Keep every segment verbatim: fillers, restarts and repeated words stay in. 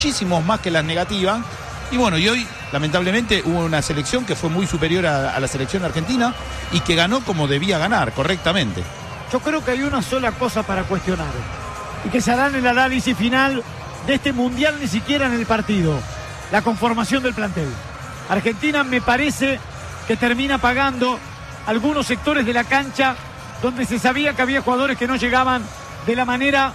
muchísimos más que las negativas. Y bueno, y hoy lamentablemente hubo una selección que fue muy superior a, a la selección argentina y que ganó como debía ganar, correctamente. Yo creo que hay una sola cosa para cuestionar y que se hará en el análisis final de este mundial, ni siquiera en el partido: la conformación del plantel. Argentina me parece que termina pagando algunos sectores de la cancha donde se sabía que había jugadores que no llegaban de la manera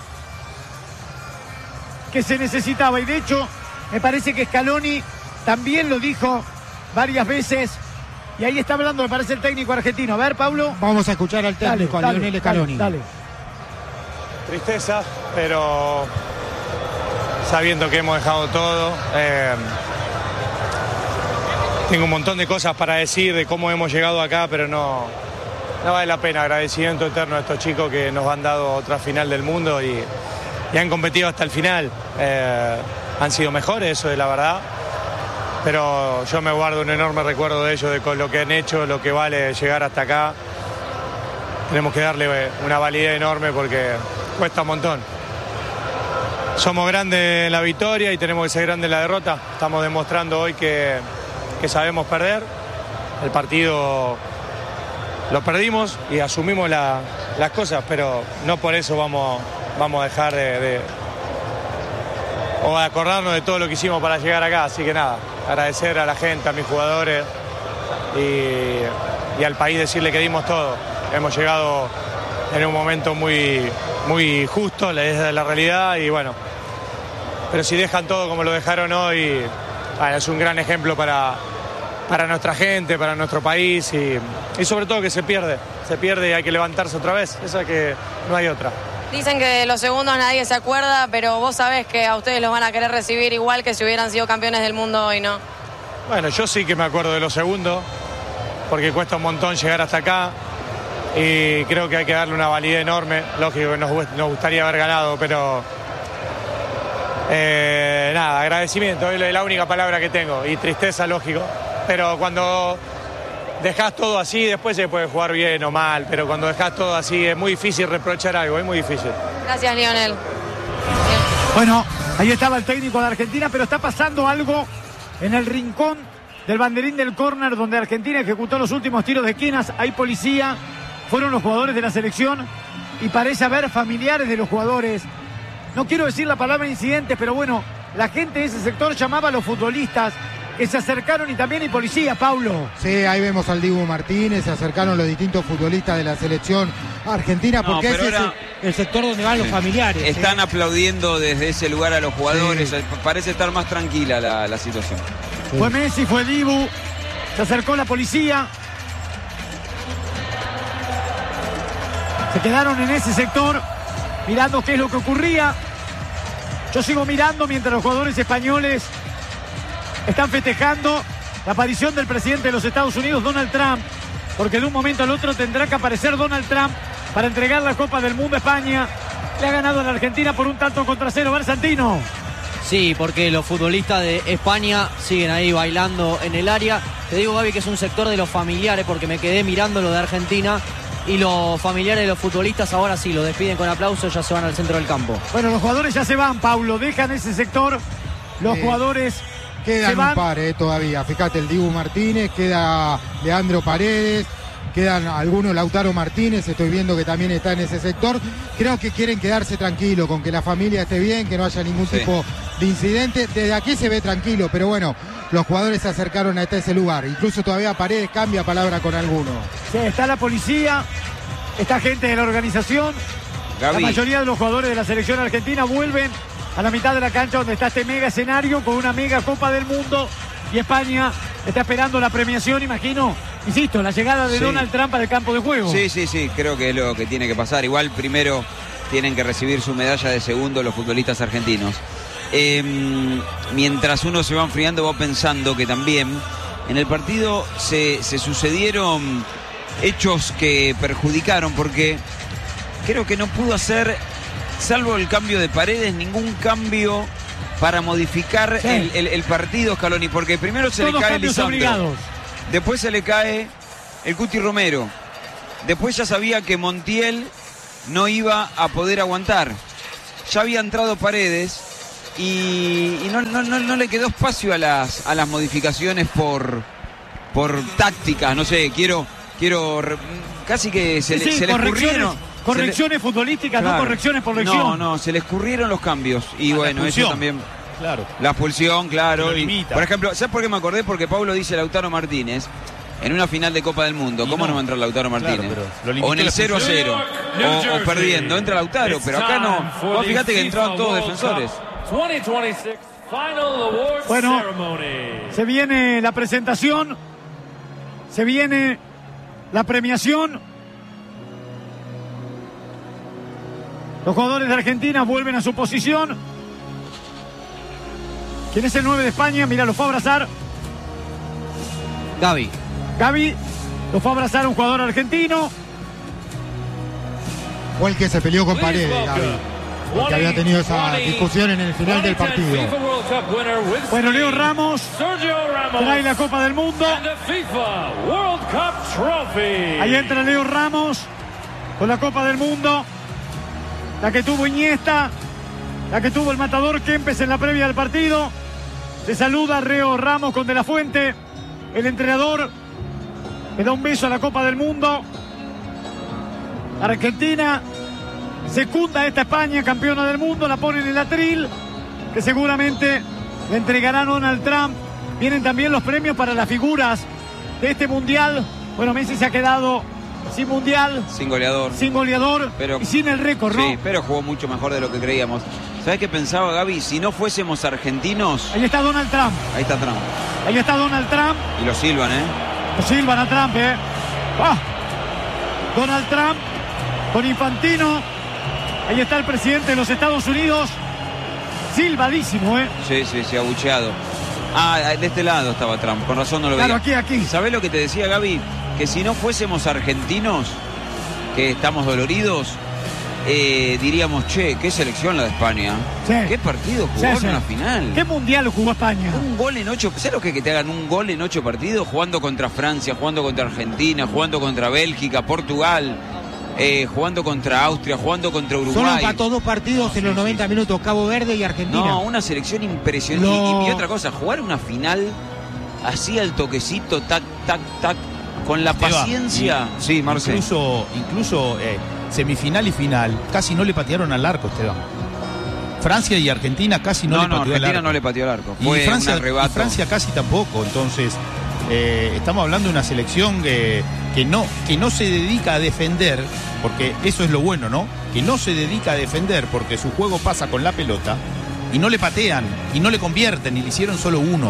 que se necesitaba, y de hecho me parece que Scaloni también lo dijo varias veces, y ahí está hablando, me parece, el técnico argentino. A ver, Pablo. Vamos a escuchar al técnico, dale, a Lionel Scaloni. Dale, dale. Tristeza, pero sabiendo que hemos dejado todo. Eh, tengo un montón de cosas para decir de cómo hemos llegado acá, pero no, no vale la pena. Agradecimiento eterno a estos chicos que nos han dado otra final del mundo y, y han competido hasta el final. Eh, han sido mejores, eso es la verdad. Pero yo me guardo un enorme recuerdo de ellos, de con lo que han hecho, lo que vale llegar hasta acá. Tenemos que darle una validez enorme porque cuesta un montón. Somos grandes en la victoria y tenemos que ser grandes en la derrota. Estamos demostrando hoy que, que sabemos perder. El partido lo perdimos y asumimos la, las cosas, pero no por eso vamos, vamos a dejar de, de o a acordarnos de todo lo que hicimos para llegar acá. Así que nada, agradecer a la gente, a mis jugadores y, y al país, decirle que dimos todo. Hemos llegado en un momento muy, muy justo, es la realidad, y bueno, pero si dejan todo como lo dejaron hoy, bueno, es un gran ejemplo para, para nuestra gente, para nuestro país, y, y sobre todo que se pierde, se pierde y hay que levantarse otra vez, esa es que no hay otra. Dicen que de los segundos nadie se acuerda, pero vos sabés que a ustedes los van a querer recibir igual que si hubieran sido campeones del mundo hoy, ¿no? Bueno, yo sí que me acuerdo de los segundos, porque cuesta un montón llegar hasta acá. Y creo que hay que darle una validez enorme. Lógico que nos, nos gustaría haber ganado, pero eh, nada, agradecimiento, es la única palabra que tengo. Y tristeza, lógico. Pero cuando dejás todo así, después se puede jugar bien o mal. Pero cuando dejás todo así es muy difícil reprochar algo, es muy difícil. Gracias, Lionel. Bueno, ahí estaba el técnico de Argentina, pero está pasando algo en el rincón del banderín del córner donde Argentina ejecutó los últimos tiros de esquinas. Hay policía. Fueron los jugadores de la selección y parece haber familiares de los jugadores. No quiero decir la palabra incidentes, pero bueno, la gente de ese sector llamaba a los futbolistas que se acercaron, y también hay policía, Paulo. Sí, ahí vemos al Dibu Martínez, se acercaron los distintos futbolistas de la selección argentina, no, porque ese ahora, es el, el sector donde van los familiares. Están ¿eh? aplaudiendo desde ese lugar a los jugadores, sí. Parece estar más tranquila la, la situación. Sí. Fue Messi, fue Dibu, se acercó la policía. Se quedaron en ese sector mirando qué es lo que ocurría. Yo sigo mirando mientras los jugadores españoles están festejando la aparición del presidente de los Estados Unidos, Donald Trump, porque de un momento al otro tendrá que aparecer Donald Trump para entregar la Copa del Mundo a España. Le ha ganado a la Argentina por un tanto contra cero. ¿Ver, Santino? Sí, porque los futbolistas de España siguen ahí bailando en el área. Te digo, Gaby, que es un sector de los familiares, porque me quedé mirando lo de Argentina. Y los familiares de los futbolistas ahora sí, lo despiden con aplausos, ya se van al centro del campo. Bueno, los jugadores ya se van, Paulo, dejan ese sector. Los eh, jugadores quedan se van. un par eh, todavía. Fíjate, el Dibu Martínez, queda Leandro Paredes, quedan algunos, Lautaro Martínez, estoy viendo que también está en ese sector. Creo que quieren quedarse tranquilos, con que la familia esté bien, que no haya ningún sí. tipo de incidente. Desde aquí se ve tranquilo, pero bueno, los jugadores se acercaron hasta ese lugar. Incluso todavía Paredes cambia palabra con alguno. Sí, está la policía, está gente de la organización. Gaby. La mayoría de los jugadores de la selección argentina vuelven a la mitad de la cancha donde está este mega escenario con una mega Copa del Mundo. Y España está esperando la premiación, imagino, insisto, la llegada de sí. Donald Trump al campo de juego. Sí, sí, sí, creo que es lo que tiene que pasar. Igual primero tienen que recibir su medalla de segundo los futbolistas argentinos. Eh, mientras uno se va enfriando, va pensando que también en el partido se, se sucedieron hechos que perjudicaron, porque creo que no pudo hacer, salvo el cambio de Paredes, ningún cambio para modificar sí. el, el, el partido, Scaloni, porque primero se Todos le cae Lisandro, obligados. Después se le cae el Cuti Romero, después ya sabía que Montiel no iba a poder aguantar, ya había entrado Paredes. y, y no, no, no, no le quedó espacio a las, a las modificaciones por, por táctica, no sé, quiero, quiero casi que se, sí, le, sí, se le escurrieron. Correcciones le, futbolísticas, claro, no correcciones por lección. No, no, se le escurrieron los cambios. Y ah, bueno, eso también. Claro. La expulsión, claro. Y, por ejemplo, ¿sabes por qué me acordé? Porque Pablo dice Lautaro Martínez en una final de Copa del Mundo. ¿Cómo no, no va a entrar Lautaro Martínez? Claro, o en el cero a cero. O, o perdiendo. Entra Lautaro, pero acá no. Vos fíjate que entraron todos defensores. Bueno, se viene la presentación. Se viene la premiación. Los jugadores de Argentina vuelven a su posición. ¿Quién es el nueve de España? Mira, lo fue a abrazar Gaby. Gaby, lo fue a abrazar un jugador argentino. O el que se peleó con Paredes, Gaby. Porque había tenido esa discusión en el final del partido. Bueno, Leo Ramos trae la Copa del Mundo. Ahí entra Leo Ramos con la Copa del Mundo. La que tuvo Iniesta, la que tuvo el matador Kempes en la previa del partido. Se saluda Leo Ramos con De la Fuente. El entrenador le da un beso a la Copa del Mundo. Argentina secunda a esta España, campeona del mundo, la pone en el atril, que seguramente le entregará Donald Trump. Vienen también los premios para las figuras de este mundial. Bueno, Messi se ha quedado sin mundial, sin goleador, sin goleador pero, y sin el récord, ¿no? Sí, pero jugó mucho mejor de lo que creíamos. ¿Sabes qué pensaba, Gaby? Si no fuésemos argentinos... Ahí está Donald Trump. Ahí está Trump. Ahí está Donald Trump. Y lo silban, ¿eh? Lo silban a Trump, ¿eh? ¡Ah! Donald Trump con Infantino. Ahí está el presidente de los Estados Unidos. Silbadísimo, ¿eh? Sí, sí, sí, abucheado. Ah, de este lado estaba Trump, con razón no lo veía. Claro, aquí, aquí. ¿Sabés lo que te decía, Gaby? Que si no fuésemos argentinos, que estamos doloridos, eh, diríamos, che, qué selección la de España. Sí. Qué partido jugó sí, en sí. una final. Qué mundial jugó España. Un gol en ocho. ¿Sabes lo que es que te hagan un gol en ocho partidos? Jugando contra Francia, jugando contra Argentina, jugando contra Bélgica, Portugal, eh, jugando contra Austria, jugando contra Uruguay. Solo empató dos partidos no, en los sí, noventa sí. minutos, Cabo Verde y Argentina. No, una selección impresionante. No. Y, y otra cosa, jugar una final así al toquecito, tac, tac, tac, con la Esteban, paciencia. y, sí, Marcelo. Incluso, incluso eh, semifinal y final, casi no le patearon al arco, Esteban. Francia y Argentina casi no, No, le no, pateó Argentina el arco. no le pateó el arco. Y Fue Francia, un arrebato. y Francia casi tampoco. Entonces, eh, estamos hablando de una selección que, que, no, que no se dedica a defender, porque eso es lo bueno, ¿no? Que no se dedica a defender porque su juego pasa con la pelota y no le patean y no le convierten y le hicieron solo uno.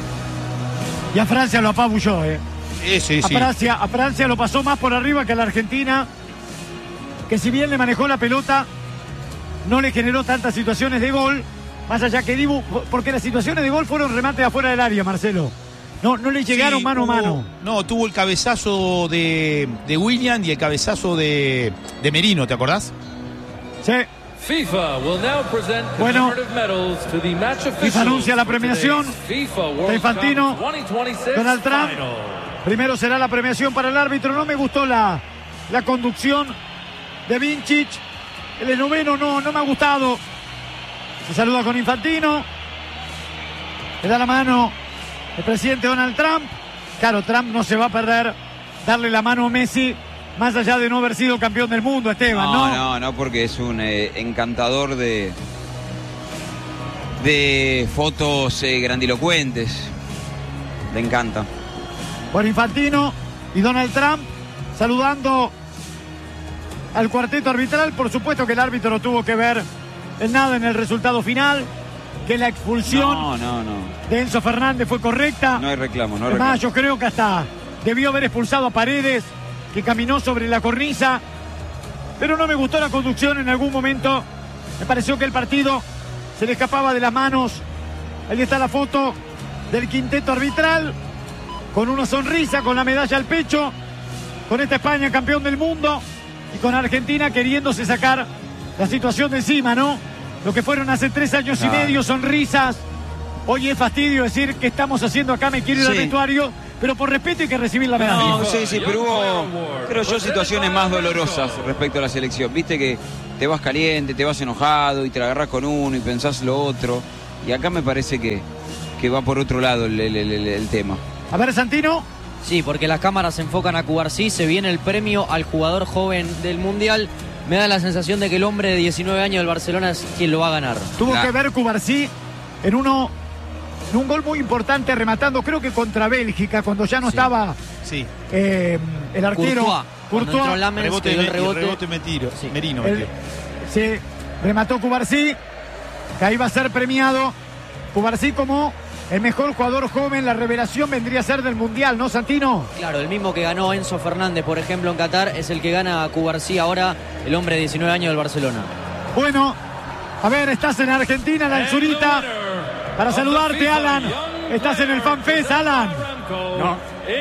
Y a Francia lo apabulló, ¿eh? Sí, sí, a, sí. Francia, a Francia lo pasó más por arriba que a la Argentina, que si bien le manejó la pelota, no le generó tantas situaciones de gol, más allá que Dibu, porque las situaciones de gol fueron remates afuera del área, Marcelo. No, no le llegaron Sí, mano hubo- a mano. No, tuvo el cabezazo de, de William y el cabezazo de, de Merino, ¿te acordás? Sí. FIFA will now present Bueno, commemorative medals to the match officials FIFA anuncia la for premiación today's FIFA World de Infantino, Cup veinte veintiséis Donald Trump. final. Primero será la premiación para el árbitro. No me gustó la, la conducción de Vincic. El noveno no, no me ha gustado. Se saluda con Infantino. Le da la mano el presidente Donald Trump. Claro, Trump no se va a perder darle la mano a Messi, más allá de no haber sido campeón del mundo, Esteban, ¿no? No, no, no, porque es un eh, encantador de de fotos eh, grandilocuentes. Le encanta. Por Infantino y Donald Trump saludando al cuarteto arbitral. Por supuesto que el árbitro no tuvo que ver en nada en el resultado final, que la expulsión No, no, no. de Enzo Fernández fue correcta. No hay reclamo, no hay Además, reclamo. yo creo que hasta debió haber expulsado a Paredes, que caminó sobre la cornisa, pero no me gustó la conducción en algún momento. Me pareció que el partido se le escapaba de las manos. Ahí está la foto del quinteto arbitral, con una sonrisa, con la medalla al pecho, con esta España campeón del mundo y con Argentina queriéndose sacar la situación de encima, ¿no? Lo que fueron hace tres años Claro. y medio, sonrisas. Hoy es fastidio decir qué estamos haciendo acá, me quiero ir al Sí. vestuario, pero por respeto hay que recibir la medalla. No, sí, sí, pero hubo, creo yo, situaciones más dolorosas respecto a la selección. Viste que te vas caliente, te vas enojado y te la agarrás con uno y pensás lo otro. Y acá me parece que, que va por otro lado el, el, el, el tema. A ver, Santino. Sí, porque las cámaras se enfocan a Cubarsí, se viene el premio al jugador joven del Mundial. Me da la sensación de que el hombre de diecinueve años del Barcelona es quien lo va a ganar. Tuvo Nah. que ver Cubarsí en uno, en un gol muy importante, rematando, creo que contra Bélgica, cuando ya no Sí. estaba Sí. eh, el arquero Courtois, cuando entró Courtois. Lammers, Rebote, que dio el me- rebote. rebote Metiro, Sí. Merino El- metió. se remató Cubarsí, que ahí va a ser premiado. Cubarsí como el mejor jugador joven, la revelación vendría a ser del Mundial, ¿no, Santino? Claro, el mismo que ganó Enzo Fernández, por ejemplo, en Qatar, es el que gana a Cubarsí ahora, el hombre de diecinueve años del Barcelona. Bueno, a ver, estás en Argentina, la Zurita. Para saludarte, Alan. Estás en el FanFest, Alan. No.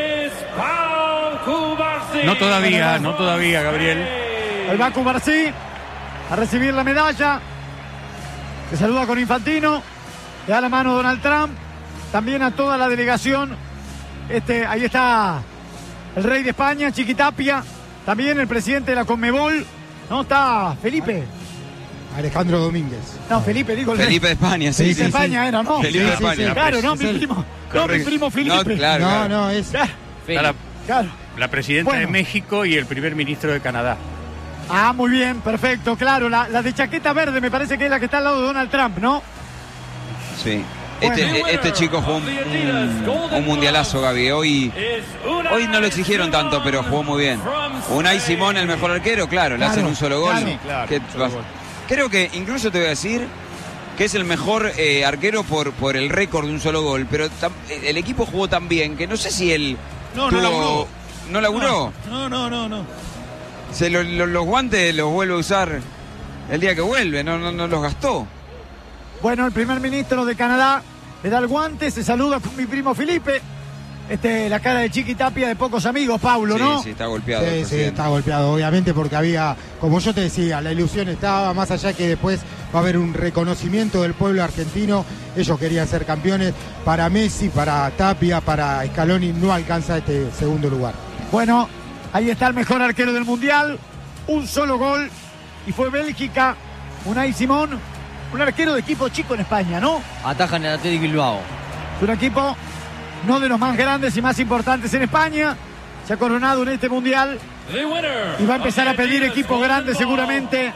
No todavía, no todavía, Gabriel. Ahí va Cubarsí a recibir la medalla. Se saluda con Infantino. Le da la mano a Donald Trump. También a toda la delegación. Este, ahí está el rey de España, Chiquitapia. También el presidente de la Conmebol. No, está Felipe. Alejandro Domínguez. No, Felipe, digo el rey. Felipe de España, sí, Felipe sí. de España era, ¿no? Felipe de Sí, sí, España. sí. Claro, no, Es mi el- primo. No, mi Correcto. primo Felipe. No, claro, No, claro. no, es. Claro, Está la, claro. la presidenta Bueno. de México y el primer ministro de Canadá. Ah, muy bien, perfecto, claro. La, la de chaqueta verde me parece que es la que está al lado de Donald Trump, ¿no? Sí. Este, Bueno. este chico jugó un, un- un mundialazo, Gaby. Hoy, hoy no lo exigieron tanto, pero jugó muy bien. Unai Simón, el mejor arquero, claro, le Claro, hacen un solo gol. claro. Sí, claro, ¿Qué un solo vas- gol. Creo que incluso te voy a decir que es el mejor eh, arquero por, por el récord de un solo gol, pero tam- el equipo jugó tan bien que no sé si él No, no tuvo- laburó. ¿No laburó? No, no, no, no. Se lo- lo- los guantes los vuelve a usar el día que vuelve, no, no, no los gastó. Bueno, el primer ministro de Canadá le da el guante, se saluda con mi primo Felipe. Este, la cara de Chiquitapia de pocos amigos, Paulo, Sí, ¿no? sí, está golpeado. el Sí, sí, presidente. está golpeado, obviamente, porque había, como yo te decía, la ilusión estaba, más allá que después va a haber un reconocimiento del pueblo argentino. Ellos querían ser campeones. Para Messi, para Tapia, para Scaloni, no alcanza este segundo lugar. Bueno, ahí está el mejor arquero del Mundial. Un solo gol. Y fue Bélgica. Unai Simón. Un arquero de equipo chico en España, ¿no? Ataja en el Athletic Bilbao. Es un equipo no de los más grandes y más importantes en España. Se ha coronado en este Mundial. Y va a empezar a pedir equipos grandes seguramente.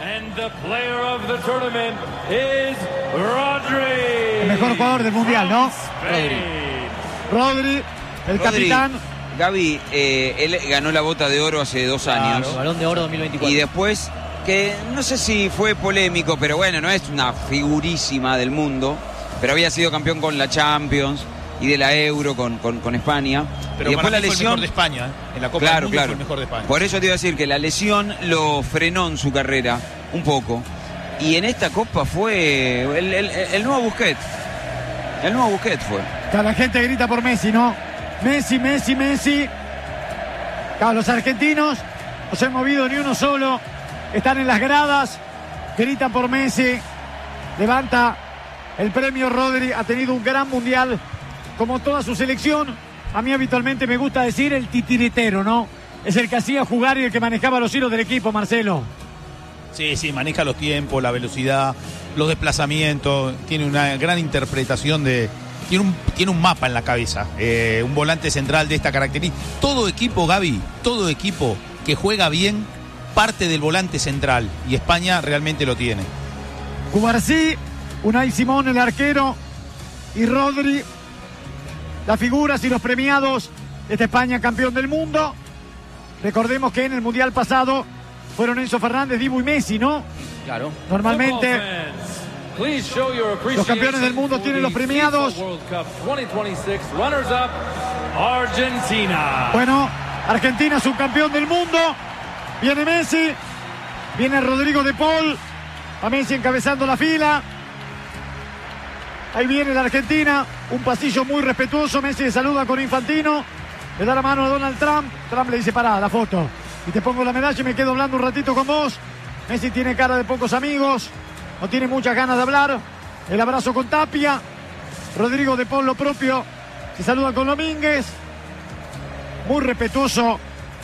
El mejor jugador del Mundial, ¿no? Rodri, el Rodri, capitán. Gaby, eh, él ganó la bota de oro hace dos años. El Balón de Oro dos mil veinticuatro. Y después, que no sé si fue polémico, pero bueno, no es una figurísima del mundo, pero había sido campeón con la Champions y de la Euro con, con, con España. Pero y después para la mí fue el lesión. mejor de España, ¿eh? En la Copa Claro, del Mundo claro. fue el mejor de España. Por eso te iba a decir que la lesión lo frenó en su carrera un poco. Y en esta Copa fue el, el- el nuevo Busquets. El nuevo Busquets fue. Claro, la gente grita por Messi, ¿no? Messi, Messi, Messi. Claro, los argentinos no se han movido ni uno solo. Están en las gradas. Gritan por Messi. Levanta el premio Rodri. Ha tenido un gran mundial como toda su selección. A mí habitualmente me gusta decir el titiritero, ¿no? Es el que hacía jugar y el que manejaba los hilos del equipo, Marcelo. Sí, sí, maneja los tiempos, la velocidad, los desplazamientos, tiene una gran interpretación de... Tiene un, tiene un mapa en la cabeza, eh, un volante central de esta característica. Todo equipo, Gaby, todo equipo que juega bien parte del volante central y España realmente lo tiene. Cubarsí, Unai Simón, el arquero, y Rodri, las figuras y los premiados de esta España campeón del mundo. Recordemos que en el Mundial pasado fueron Enzo Fernández, Dibu y Messi, ¿no? Claro. Normalmente los campeones del mundo tienen los premiados. Argentina. Bueno, Argentina subcampeón del mundo. Viene Messi, viene Rodrigo de Paul, a Messi encabezando la fila. Ahí viene la Argentina, un pasillo muy respetuoso. Messi le saluda con Infantino, le da la mano a Donald Trump. Trump le dice: pará, la foto. Y te pongo la medalla y me quedo hablando un ratito con vos. Messi tiene cara de pocos amigos, no tiene muchas ganas de hablar. El abrazo con Tapia. Rodrigo de Paul lo propio. Se saluda con Domínguez. muy respetuoso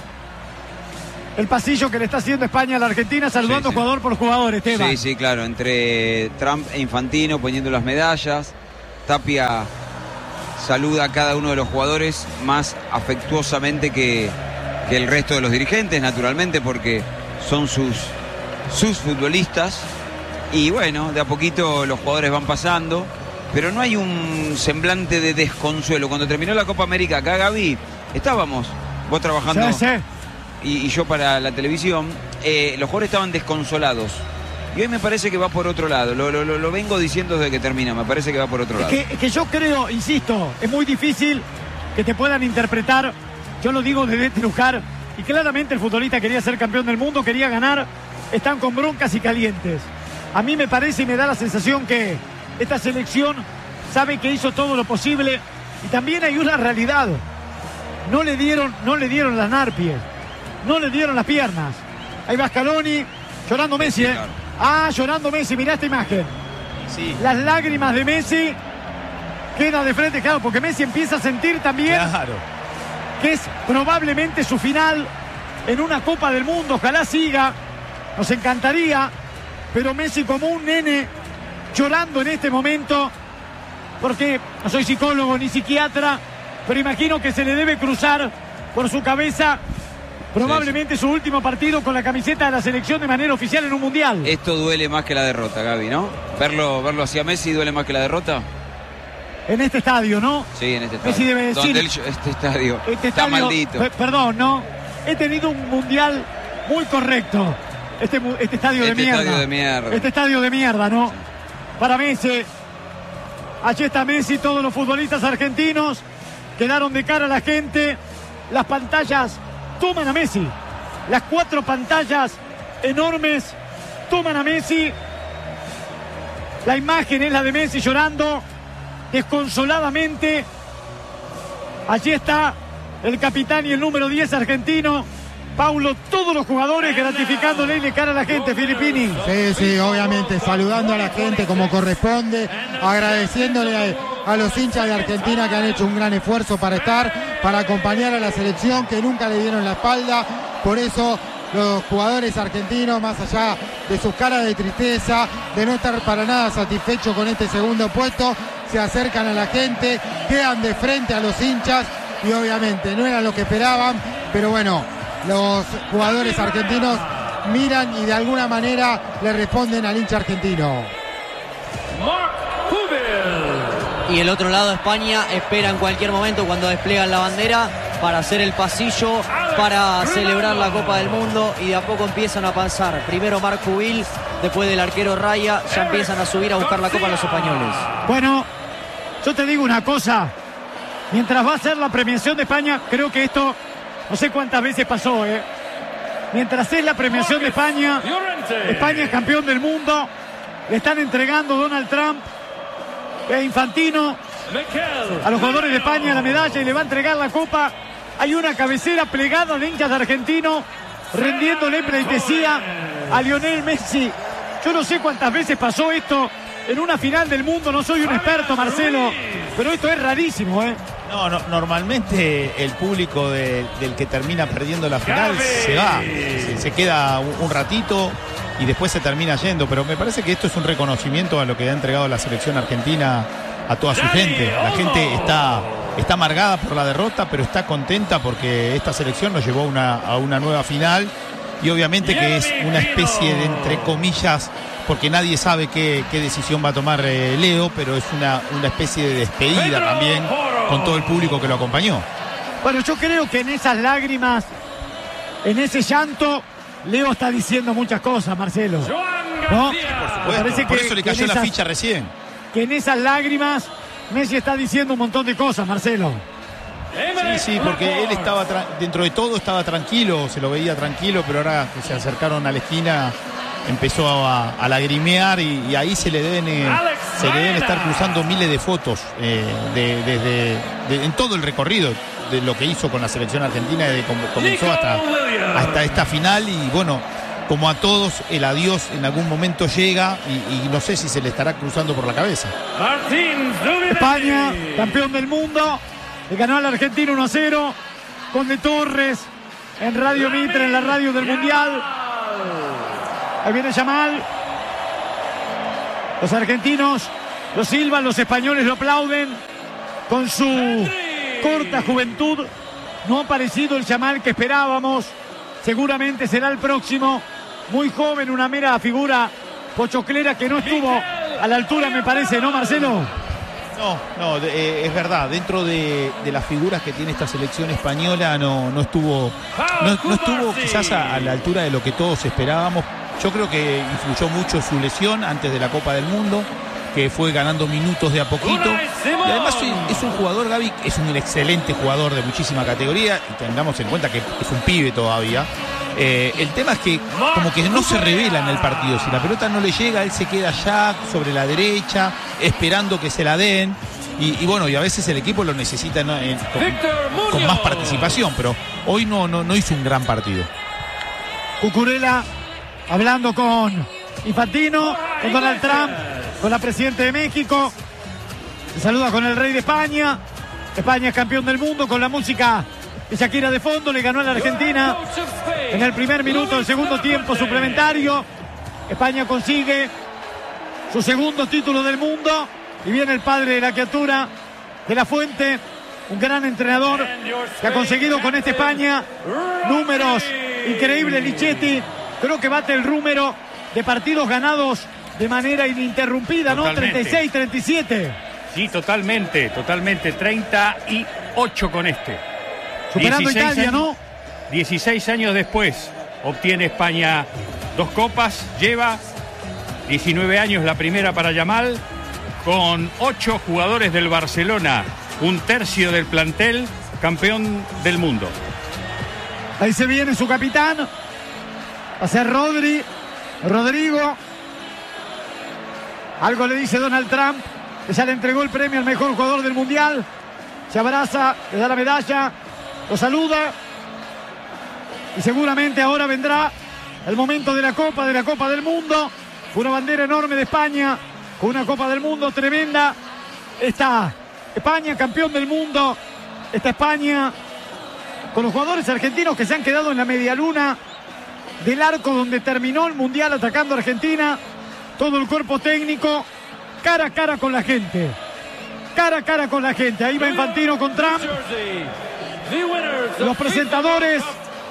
el pasillo que le está haciendo España a la Argentina, saludando Sí, sí. jugador por jugador, Esteban. Sí, sí, claro, entre Trump e Infantino poniendo las medallas. Tapia saluda a cada uno de los jugadores más afectuosamente que, que el resto de los dirigentes, naturalmente, porque son sus, sus futbolistas. Y bueno, de a poquito los jugadores van pasando, pero no hay un semblante de desconsuelo. Cuando terminó la Copa América acá, Gaby, estábamos, vos trabajando... Sí, sí. Y, y yo para la televisión, eh, los jugadores estaban desconsolados. Y hoy me parece que va por otro lado. Lo, lo, lo vengo diciendo desde que termina. Me parece que va por otro lado. Que, que yo creo, insisto, es muy difícil que te puedan interpretar. Yo lo digo desde este lugar. Y claramente el futbolista quería ser campeón del mundo, quería ganar. Están con broncas y calientes. A mí me parece y me da la sensación que esta selección sabe que hizo todo lo posible. Y también hay una realidad. No le dieron, no le dieron las narpies. No le dieron las piernas. Ahí va Scaloni, llorando Messi, ¿eh? Ah, llorando Messi, mirá esta imagen. Sí. Las lágrimas de Messi quedan de frente, claro, porque Messi empieza a sentir también Claro. que es probablemente su final en una Copa del Mundo. Ojalá siga, nos encantaría, pero Messi como un nene llorando en este momento, porque no soy psicólogo ni psiquiatra, pero imagino que se le debe cruzar por su cabeza probablemente su último partido con la camiseta de la selección de manera oficial en un mundial. Esto duele más que la derrota, Gaby, ¿no? Verlo, verlo hacia Messi duele más que la derrota. En este estadio, ¿no? Sí, en este estadio. Messi debe decir, Donde él- este estadio este está estadio, maldito. pe- perdón, ¿no? He tenido un mundial muy correcto. Este, mu- este estadio Este de mierda. estadio de mierda. Este estadio de mierda, ¿no? Para Messi. Allí está Messi, todos los futbolistas argentinos quedaron de cara a la gente. Las pantallas toman a Messi. Las cuatro pantallas enormes toman a Messi. La imagen es la de Messi llorando desconsoladamente. Allí está el capitán y el número diez argentino, Paulo, todos los jugadores gratificándole y de cara a la gente, Filippini. Sí, sí, obviamente, saludando a la gente como corresponde, agradeciéndole a, a los hinchas de Argentina que han hecho un gran esfuerzo para estar, para acompañar a la selección, que nunca le dieron la espalda. Por eso los jugadores argentinos, más allá de sus caras de tristeza, de no estar para nada satisfechos con este segundo puesto, se acercan a la gente, quedan de frente a los hinchas y obviamente no era lo que esperaban, pero bueno, los jugadores argentinos miran y de alguna manera le responden al hincha argentino. Y el otro lado, España espera en cualquier momento cuando desplegan la bandera para hacer el pasillo, para celebrar la Copa del Mundo, y de a poco empiezan a pasar. Primero Marc Cubil, después del arquero Raya, ya empiezan a subir a buscar la Copa los españoles. Bueno, yo te digo una cosa. Mientras va a ser la premiación de España, creo que esto, no sé cuántas veces pasó, ¿eh? Mientras es la premiación de España, España es campeón del mundo, le están entregando Donald Trump e Infantino a los jugadores de España la medalla y le va a entregar la copa. Hay una cabecera plegada de hinchas argentinos rendiéndole pleitesía a Lionel Messi. Yo no sé cuántas veces pasó esto en una final del mundo, no soy un experto, Marcelo, pero esto es rarísimo, ¿eh? No, no, normalmente el público de- del que termina perdiendo la final se va, se, se queda un, un ratito y después se termina yendo, pero me parece que esto es un reconocimiento a lo que ha entregado la selección argentina a toda su gente. La gente está, está amargada por la derrota, pero está contenta porque esta selección nos llevó a una, a una nueva final y obviamente que es una especie de, entre comillas, porque nadie sabe qué, qué decisión va a tomar eh, Leo, pero es una, una especie de despedida también con todo el público que lo acompañó. Bueno, yo creo que en esas lágrimas, en ese llanto, Leo está diciendo muchas cosas, Marcelo. ¿No? Me parece Por que- eso le que en cayó la esas- ficha recién. Que en esas lágrimas Messi está diciendo un montón de cosas, Marcelo. Sí, sí, porque él estaba, tra- dentro de todo estaba tranquilo, se lo veía tranquilo, pero ahora que se acercaron a la esquina empezó a, a lagrimear y, y ahí se le deben eh, se le deben estar cruzando miles de fotos eh, de, desde de- en todo el recorrido de lo que hizo con la selección argentina desde cómo comenzó hasta, hasta esta final. Y bueno, como a todos el adiós en algún momento llega y, y no sé si se le estará cruzando por la cabeza. España, campeón del mundo, le ganó al Argentina uno a cero. con De Torres en Radio Mitre, en la radio del Mundial. Ahí viene Yamal. Los argentinos lo silban, los españoles lo aplauden. Con su corta juventud no ha parecido el Yamal que esperábamos. Seguramente será el próximo. Muy joven, una mera figura pochoclera que no estuvo a la altura, me parece, ¿no, Marcelo? No, no, eh, es verdad. Dentro de, de las figuras que tiene esta selección española no, no estuvo, no, no estuvo quizás a, a la altura de lo que todos esperábamos. Yo creo que influyó mucho su lesión antes de la Copa del Mundo, que fue ganando minutos de a poquito. Y además es un jugador, Gaby, es un excelente jugador de muchísima categoría, y tengamos en cuenta que es un pibe todavía. Eh, el tema es que como que no se revela en el partido. Si la pelota no le llega, él se queda allá sobre la derecha, esperando que se la den. Y, y bueno, y a veces el equipo lo necesita, ¿no? en, con, con más participación, pero hoy no, no, no hizo un gran partido. Cucurella hablando con Infantino, con Donald Trump, con la presidenta de México. Se saluda con el rey de España. España es campeón del mundo, con la música de Shakira de fondo. Le ganó a la Argentina en el primer minuto del segundo tiempo suplementario. España consigue su segundo título del mundo. Y viene el padre de la criatura, De la Fuente, un gran entrenador que ha conseguido con esta España números increíbles. Lichetti, creo que bate el número de partidos ganados de manera ininterrumpida, ¿no? Totalmente. treinta y seis, treinta y siete. Sí, totalmente, totalmente. treinta y ocho con este. Superando dieciséis Italia, años, ¿no? dieciséis años después obtiene España dos copas, lleva diecinueve años la primera para Yamal, con ocho jugadores del Barcelona, un tercio del plantel, campeón del mundo. Ahí se viene su capitán, va a ser Rodri, Rodrigo. Algo le dice Donald Trump, que ya le entregó el premio al mejor jugador del Mundial. Se abraza, le da la medalla, lo saluda. Y seguramente ahora vendrá el momento de la Copa, de la Copa del Mundo. Una bandera enorme de España, con una Copa del Mundo tremenda. Esta España, campeón del mundo. Esta España, con los jugadores argentinos que se han quedado en la medialuna del arco donde terminó el Mundial atacando a Argentina. Todo el cuerpo técnico, cara a cara con la gente. Cara a cara con la gente. Ahí va Infantino con Trump. Los presentadores.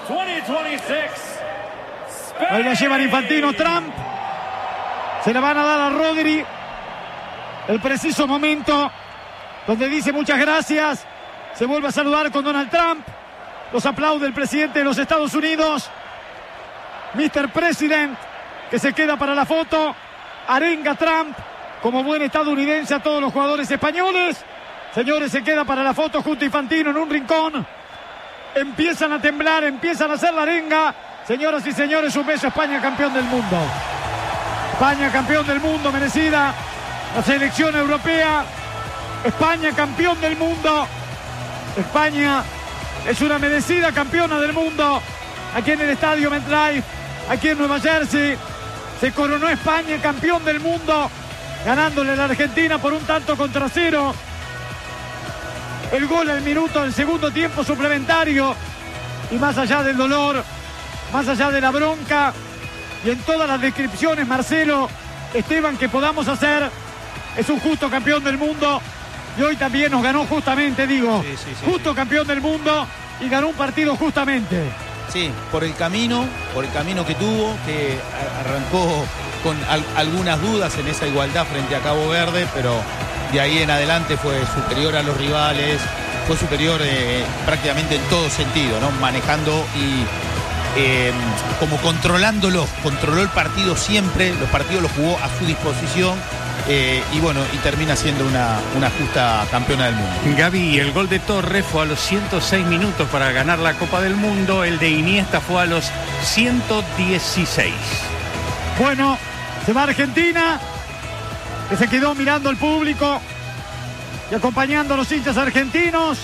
Ahí la llevan Infantino, Trump. Se la van a dar a Rodri. El preciso momento donde dice muchas gracias. Se vuelve a saludar con Donald Trump. Los aplaude el presidente de los Estados Unidos. mister President, que se queda para la foto. Arenga Trump como buen estadounidense a todos los jugadores españoles. Señores, se queda para la foto junto a Infantino en un rincón. Empiezan a temblar, empiezan a hacer la arenga. Señoras y señores, un beso a España, campeón del mundo. España, campeón del mundo, merecida la selección europea. España, campeón del mundo. España es una merecida campeona del mundo. Aquí en el estadio MetLife, aquí en Nueva Jersey, se coronó España campeón del mundo, ganándole a la Argentina por un tanto contra cero. El gol al minuto del segundo tiempo suplementario. Y más allá del dolor, más allá de la bronca y en todas las descripciones, Marcelo, Esteban, que podamos hacer, es un justo campeón del mundo. Y hoy también nos ganó justamente, digo, sí, sí, sí, justo sí. campeón del mundo y ganó un partido justamente. Sí, por el camino, por el camino que tuvo, que arrancó con al, algunas dudas en esa igualdad frente a Cabo Verde, pero de ahí en adelante fue superior a los rivales, fue superior eh, prácticamente en todo sentido, ¿no? Manejando y eh, como controlándolo, controló el partido siempre, los partidos los jugó a su disposición. Eh, y bueno, y termina siendo una, una justa campeona del mundo. Gaby, el gol de Torres fue a los ciento seis minutos para ganar la Copa del Mundo. El de Iniesta fue a los ciento dieciséis. Bueno, se va Argentina, que se quedó mirando al público y acompañando a los hinchas argentinos.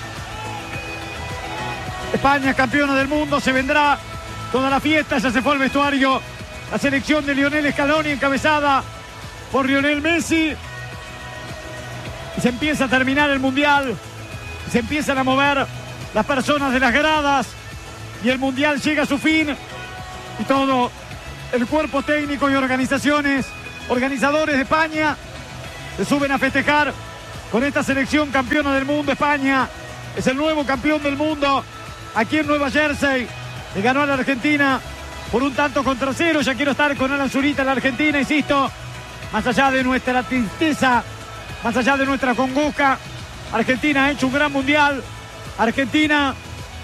España, campeona del mundo, se vendrá toda la fiesta. Ya se fue al vestuario la selección de Lionel Scaloni, encabezada por Lionel Messi. Y se empieza a terminar el Mundial. Se empiezan a mover las personas de las gradas y el Mundial llega a su fin y todo el cuerpo técnico y organizaciones, organizadores de España se suben a festejar con esta selección campeona del mundo. España es el nuevo campeón del mundo aquí en Nueva Jersey. Le ganó a la Argentina por un tanto contra cero. Ya quiero estar con Alan Zurita en la Argentina, insisto, más allá de nuestra tristeza, más allá de nuestra congoja. Argentina ha hecho un gran mundial. Argentina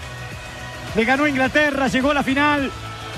le ganó a Inglaterra, llegó a la final.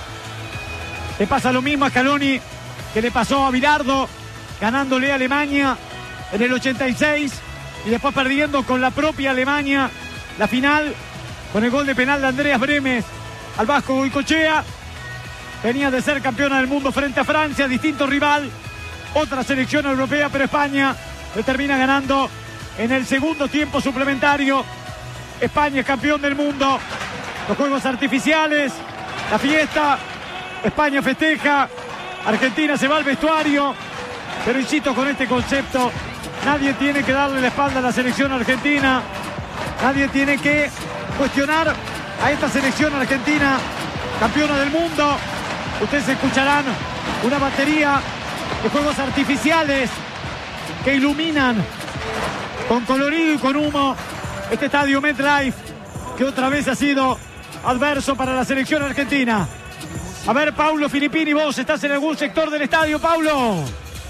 Le pasa lo mismo a Scaloni que le pasó a Bilardo, ganándole a Alemania en el ochenta y seis y después perdiendo con la propia Alemania la final con el gol de penal de Andreas Bremes al Vasco Goicoechea. Venía de ser campeona del mundo frente a Francia, distinto rival, otra selección europea, pero España le termina ganando en el segundo tiempo suplementario. España es campeón del mundo. Los juegos artificiales, la fiesta, España festeja, Argentina se va al vestuario, pero insisto con este concepto, nadie tiene que darle la espalda a la selección argentina, nadie tiene que cuestionar a esta selección argentina, campeona del mundo. Ustedes escucharán una batería de juegos artificiales que iluminan con colorido y con humo este estadio MetLife, que otra vez ha sido adverso para la selección argentina. A ver, Paulo Filippini, vos estás en algún sector del estadio, Paulo.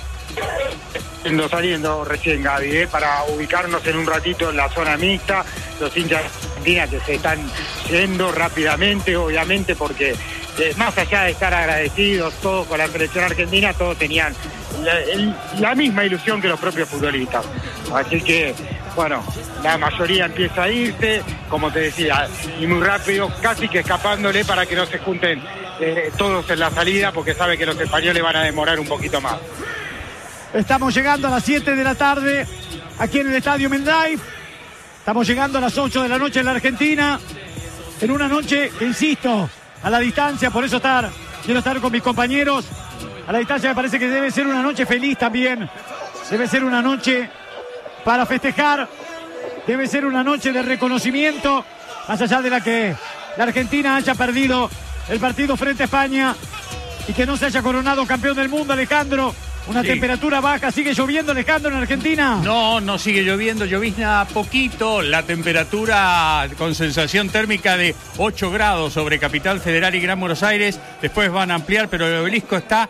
Saliendo, saliendo recién, Gaby, ¿eh? Para ubicarnos en un ratito en la zona mixta, los hinchas argentinos que se están yendo rápidamente, obviamente, porque eh, más allá de estar agradecidos todos con la selección argentina, todos tenían la, el, la misma ilusión que los propios futbolistas. Así que, bueno, la mayoría empieza a irse, como te decía, y muy rápido, casi que escapándole para que no se junten eh, todos en la salida, porque sabe que los españoles van a demorar un poquito más. Estamos llegando a las siete de la tarde aquí en el estadio MetLife. Estamos llegando a las ocho de la noche en la Argentina, en una noche que, insisto, a la distancia, por eso estar, quiero estar con mis compañeros. A la distancia me parece que debe ser una noche feliz también. Debe ser una noche para festejar. Debe ser una noche de reconocimiento, más allá de la que la Argentina haya perdido el partido frente a España y que no se haya coronado campeón del mundo, Alejandro. Una sí. Temperatura baja, ¿sigue lloviendo, Alejandro, en Argentina? No, no sigue lloviendo, llovizna poquito. La temperatura con sensación térmica de ocho grados sobre Capital Federal y Gran Buenos Aires. Después van a ampliar, pero el obelisco está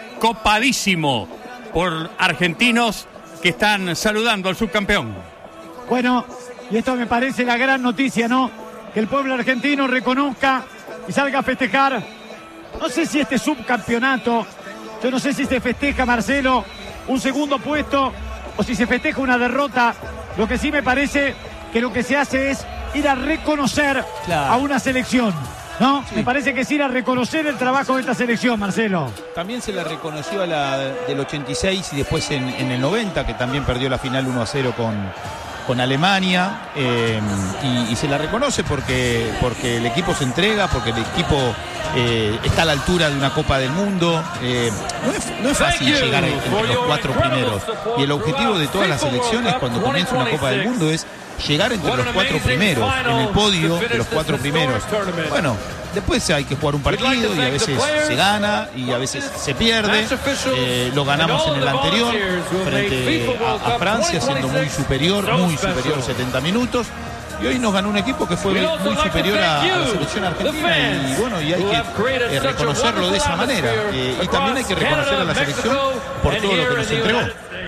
copadísimo por argentinos que están saludando al subcampeón. Bueno, y esto me parece la gran noticia, ¿no? Que el pueblo argentino reconozca y salga a festejar. No sé si este subcampeonato, yo no sé si se festeja, Marcelo, un segundo puesto o si se festeja una derrota. Lo que sí me parece que lo que se hace es ir a reconocer claro. a una selección, ¿no? Sí. Me parece que es ir a reconocer el trabajo de esta selección, Marcelo. También se la reconoció a la del ochenta y seis y después en, en el noventa, que también perdió la final uno a cero con, con Alemania, eh, y, y se la reconoce porque, porque el equipo se entrega, porque el equipo eh, está a la altura de una Copa del Mundo. Eh, no, es, no es fácil llegar entre los cuatro primeros, y el objetivo de todas las selecciones cuando comienza una Copa del Mundo es llegar entre los cuatro primeros, en el podio de los cuatro primeros. Bueno, después hay que jugar un partido y a veces se gana y a veces se pierde. Eh, lo ganamos en el anterior frente a, a Francia, siendo muy superior, muy superior setenta minutos. Y hoy nos ganó un equipo que fue muy superior a, a la selección argentina, y bueno, y hay que eh, reconocerlo de esa manera. Eh, y también hay que reconocer a la selección por todo lo que nos entregó.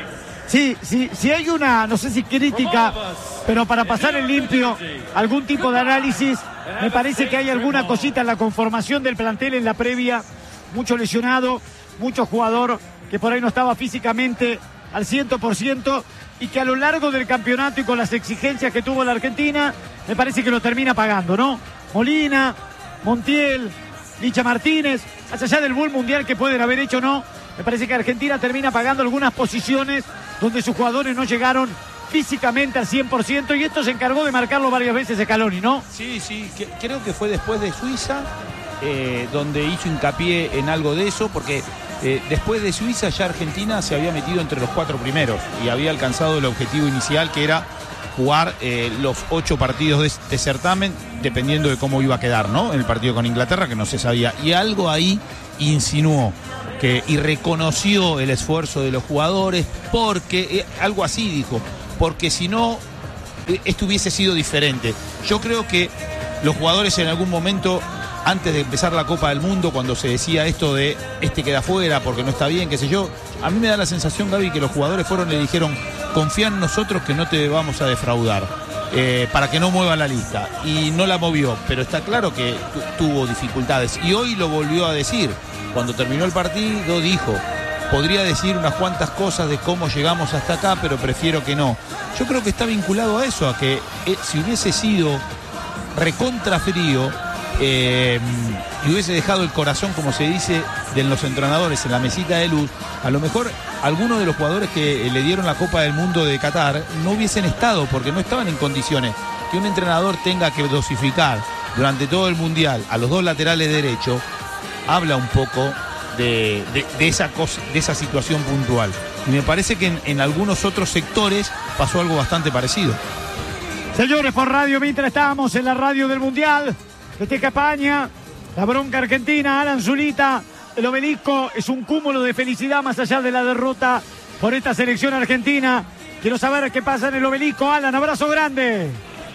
Sí, sí, sí hay una, no sé si crítica, pero para pasar en limpio algún tipo de análisis, me parece que hay alguna cosita en la conformación del plantel en la previa, mucho lesionado, mucho jugador que por ahí no estaba físicamente al cien por ciento y que a lo largo del campeonato y con las exigencias que tuvo la Argentina, me parece que lo termina pagando, ¿no? Molina, Montiel, Licha Martínez, más allá del buen mundial que pueden haber hecho, ¿no? Me parece que Argentina termina pagando algunas posiciones donde sus jugadores no llegaron físicamente al cien por ciento, y esto se encargó de marcarlo varias veces Scaloni, ¿no? Sí, sí, que, creo que fue después de Suiza, eh, donde hizo hincapié en algo de eso, porque eh, después de Suiza ya Argentina se había metido entre los cuatro primeros y había alcanzado el objetivo inicial, que era jugar eh, los ocho partidos de, de certamen, dependiendo de cómo iba a quedar, ¿no? En el partido con Inglaterra, que no se sabía. Y algo ahí insinuó que, y reconoció el esfuerzo de los jugadores, porque, eh, algo así dijo, porque si no, eh, esto hubiese sido diferente. Yo creo que los jugadores en algún momento, antes de empezar la Copa del Mundo, cuando se decía esto de este queda fuera porque no está bien, qué sé yo, a mí me da la sensación, Gaby, que los jugadores fueron y le dijeron, confía en nosotros que no te vamos a defraudar, eh, para que no mueva la lista. Y no la movió, pero está claro que tuvo dificultades. Y hoy lo volvió a decir. Cuando terminó el partido dijo, podría decir unas cuantas cosas de cómo llegamos hasta acá, pero prefiero que no. Yo creo que está vinculado a eso, a que eh, si hubiese sido recontra frío, eh, y hubiese dejado el corazón, como se dice, de los entrenadores en la mesita de luz, a lo mejor algunos de los jugadores que le dieron la Copa del Mundo de Qatar no hubiesen estado, porque no estaban en condiciones. Que un entrenador tenga que dosificar durante todo el Mundial a los dos laterales derechos, habla un poco de, de, de, esa cosa, de esa situación puntual. Y me parece que en, en algunos otros sectores pasó algo bastante parecido. Señores, por Radio Mitre estamos en la radio del Mundial. Festeja España, la bronca argentina, Alan Zulita, el obelisco es un cúmulo de felicidad más allá de la derrota por esta selección argentina. Quiero saber qué pasa en el obelisco. Alan, abrazo grande.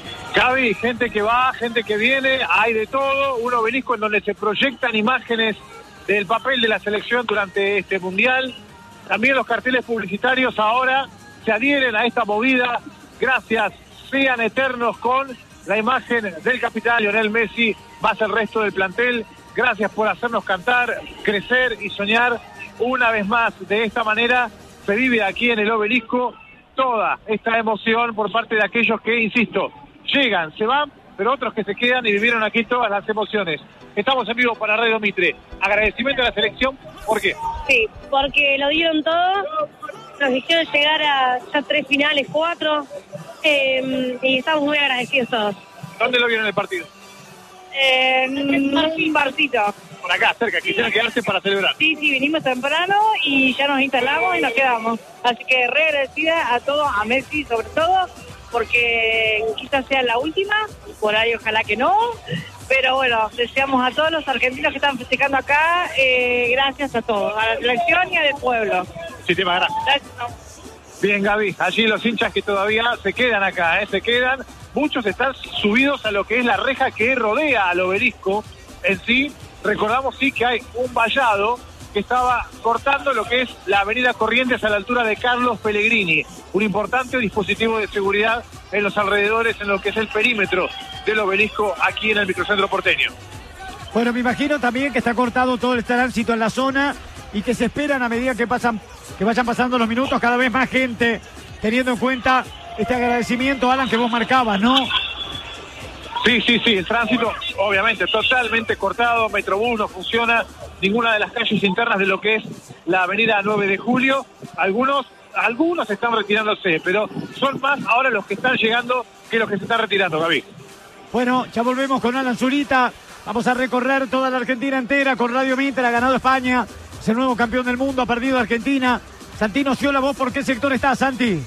Gaby, gente que va, gente que viene, hay de todo, un obelisco en donde se proyectan imágenes del papel de la selección durante este Mundial. También los carteles publicitarios ahora se adhieren a esta movida. Gracias, sean eternos con la imagen del capitán Lionel Messi, más el resto del plantel. Gracias por hacernos cantar, crecer y soñar una vez más. De esta manera se vive aquí en el obelisco toda esta emoción por parte de aquellos que, insisto, llegan, se van, pero otros que se quedan y vivieron aquí todas las emociones. Estamos en vivo para Radio Mitre. Agradecimiento a la selección, ¿por qué? Sí, porque lo dieron todo, nos hicieron llegar a ya tres finales, cuatro, eh, y estamos muy agradecidos todos. ¿Dónde lo vieron el partido? Eh, un barcito. Por acá, cerca, quisieron quedarse para celebrar. Sí, sí, vinimos temprano y ya nos instalamos y nos quedamos. Así que re agradecida a todos, a Messi sobre todo, porque quizás sea la última, por ahí ojalá que no, pero bueno, deseamos a todos los argentinos que están festejando acá, eh, gracias a todos, a la selección y al pueblo. Muchísimas gracias. Gracias. Bien, Gaby, allí los hinchas que todavía se quedan acá, ¿eh? se quedan, muchos están subidos a lo que es la reja que rodea al obelisco en sí. Recordamos sí que hay un vallado que estaba cortando lo que es la avenida Corrientes a la altura de Carlos Pellegrini. Un importante dispositivo de seguridad en los alrededores, en lo que es el perímetro del obelisco aquí en el microcentro porteño. Bueno, me imagino también que está cortado todo el tránsito en la zona y que se esperan a medida que pasan, que vayan pasando los minutos, cada vez más gente, teniendo en cuenta este agradecimiento, Alan, que vos marcabas, ¿no? Sí, sí, sí, el tránsito obviamente totalmente cortado, Metrobús no funciona, ninguna de las calles internas de lo que es la avenida nueve de julio, algunos algunos están retirándose, pero son más ahora los que están llegando que los que se están retirando, Gaby. Bueno, ya volvemos con Alan Zulita, vamos a recorrer toda la Argentina entera con Radio Mitre, ha ganado España, es el nuevo campeón del mundo, ha perdido Argentina. Santino Sciola, ¿vos por qué sector estás, Santi?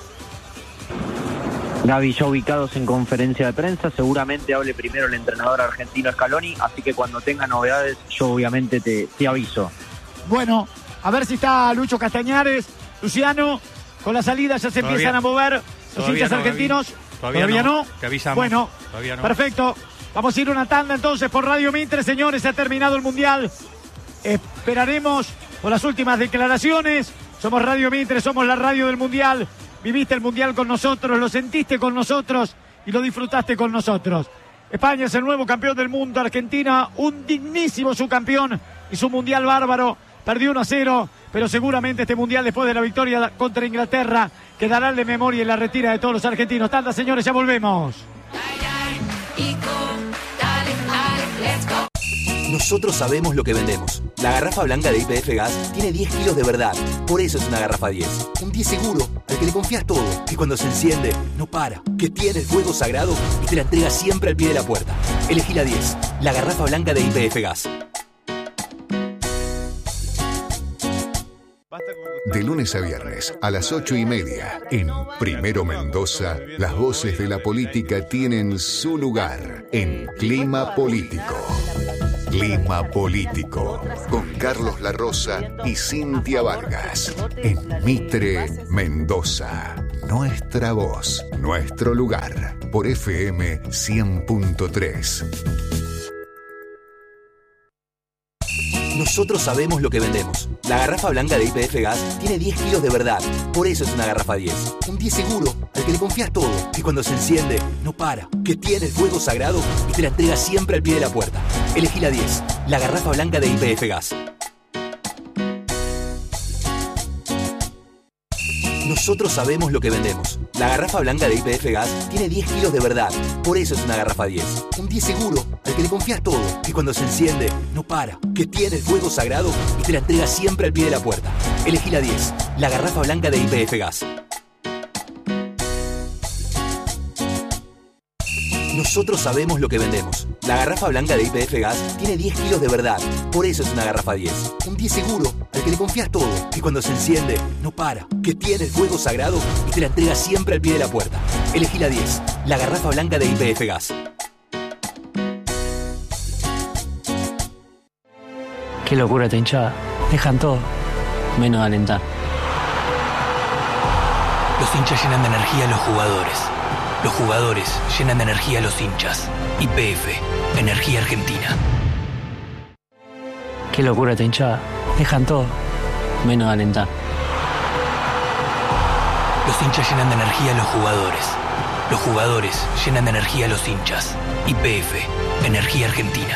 Gaby, ya ubicados en conferencia de prensa, seguramente hable primero el entrenador argentino Scaloni, así que cuando tenga novedades yo obviamente te, te aviso. Bueno, a ver si está Lucho Castañares, Luciano, con la salida ya se Todavía, empiezan a mover los hinchas no, argentinos. Gaby. Todavía, Todavía no. no. Te avisamos. Bueno, Todavía no. Perfecto. Vamos a ir a una tanda entonces por Radio Mitre, señores, se ha terminado el Mundial. Esperaremos por las últimas declaraciones. Somos Radio Mitre, somos la radio del Mundial. Viviste el Mundial con nosotros, lo sentiste con nosotros y lo disfrutaste con nosotros. España es el nuevo campeón del mundo, Argentina un dignísimo subcampeón y su Mundial bárbaro. Perdió uno a cero, pero seguramente este Mundial después de la victoria contra Inglaterra quedará de memoria en la retira de todos los argentinos. Tanda, señores, ya volvemos. Nosotros sabemos lo que vendemos. La garrafa blanca de Y P F Gas tiene diez kilos de verdad. Por eso es una garrafa diez. Un diez seguro, al que le confías todo. Que cuando se enciende, no para. Que tiene el fuego sagrado y te la entrega siempre al pie de la puerta. Elegí la diez. La garrafa blanca de Y P F Gas. Basta con De lunes a viernes a las ocho y media en Primero Mendoza, las voces de la política tienen su lugar en Clima Político. Clima Político con Carlos La Rosa y Cintia Vargas en Mitre, Mendoza. Nuestra voz, nuestro lugar por F M cien punto tres. Nosotros sabemos lo que vendemos. La garrafa blanca de Y P F Gas tiene diez kilos de verdad. Por eso es una garrafa diez. Un diez seguro, al que le confías todo. Que cuando se enciende, no para. Que tiene el fuego sagrado y te la entrega siempre al pie de la puerta. Elegí la diez. La garrafa blanca de Y P F Gas. Nosotros sabemos lo que vendemos. La garrafa blanca de Y P F Gas tiene diez kilos de verdad. Por eso es una garrafa diez. Un diez seguro, al que le confías todo. Que cuando se enciende, no para. Que tiene el fuego sagrado y te la entrega siempre al pie de la puerta. Elegí la diez. La garrafa blanca de Y P F Gas. Nosotros sabemos lo que vendemos. La garrafa blanca de Y P F Gas tiene diez kilos de verdad. Por eso es una garrafa diez. Un diez seguro, al que le confías todo. Que cuando se enciende, no para. Que tiene el fuego sagrado y te la entrega siempre al pie de la puerta. Elegí la diez. La garrafa blanca de Y P F Gas. Qué locura esta hinchada. Dejan todo, menos de alentar. Los hinchas llenan de energía a los jugadores. Los jugadores llenan de energía a los hinchas. Y P F, Energía Argentina. Qué locura esta hinchada. Dejan todo, menos de alentar. Los hinchas llenan de energía a los jugadores. Los jugadores llenan de energía a los hinchas. Y P F, Energía Argentina.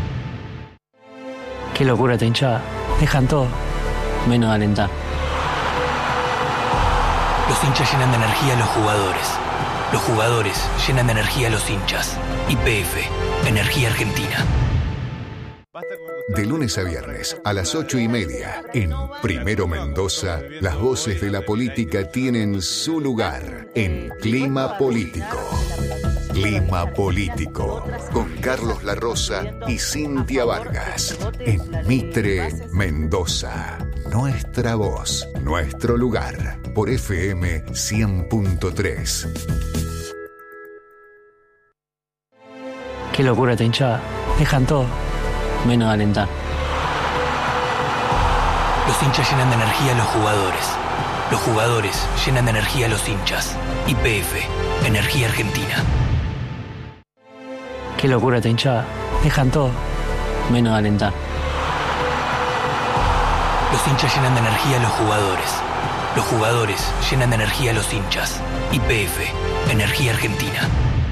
Qué locura esta hinchada. Dejan todo, menos de alentar. Los hinchas llenan de energía a los jugadores. Los jugadores llenan de energía a los hinchas. Y P F, Energía Argentina. De lunes a viernes a las ocho y media en Primero Mendoza, las voces de la política tienen su lugar en Clima Político. Clima Político con Carlos La Rosa y Cintia Vargas en Mitre, Mendoza. Nuestra voz, nuestro lugar por F M cien punto tres. Qué locura esta hinchada. Dejan todo, menos de alentar. Los hinchas llenan de energía a los jugadores. Los jugadores llenan de energía a los hinchas. Y P F, Energía Argentina. Qué locura esta hinchada. Dejan todo, menos de alentar. Los hinchas llenan de energía a los jugadores. Los jugadores llenan de energía a los hinchas. Y P F, Energía Argentina.